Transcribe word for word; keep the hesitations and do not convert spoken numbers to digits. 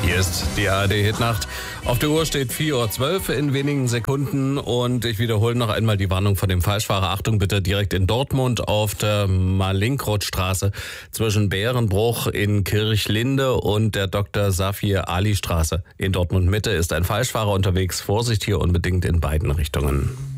Hier ist die A R D-Hitnacht. Auf der Uhr steht vier Uhr zwölf in wenigen Sekunden und ich wiederhole noch einmal die Warnung von dem Falschfahrer. Achtung bitte, direkt in Dortmund auf der Malinkrod-Straße zwischen Bärenbruch in Kirchlinde und der Doktor Safir Ali Straße in Dortmund Mitte ist ein Falschfahrer unterwegs. Vorsicht hier unbedingt in beiden Richtungen.